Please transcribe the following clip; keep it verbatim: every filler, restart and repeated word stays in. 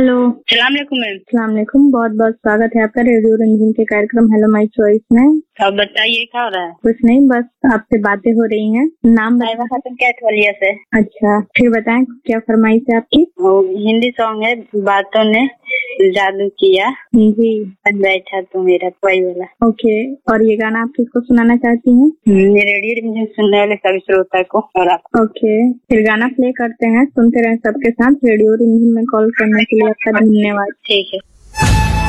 Hello. सलाम अलैकुम ma'am. सलाम अलैकुम, बहुत बहुत स्वागत है आपका रेडियो रंजन के कार्यक्रम हेलो माय चॉइस में। अब बताइए क्या हो रहा है? कुछ नहीं, बस आपसे बातें हो रही हैं। नाम बताइए खातून कैथोलिया से। अच्छा, फिर बताएं क्या फरमाइश है आपकी? हिंदी सॉन्ग है, बातों ने जादू किया जी। बैठा तू मेरा कोई वाला। ओके, और ये गाना आप किसको सुनाना चाहती हैं? रेडियो रंजन सुनने वाले सभी श्रोता को और आप। ओके, फिर गाना प्ले करते हैं, सुनते रहे सबके साथ। रेडियो रंजन में कॉल करने के लिए आपका धन्यवाद। ठीक है।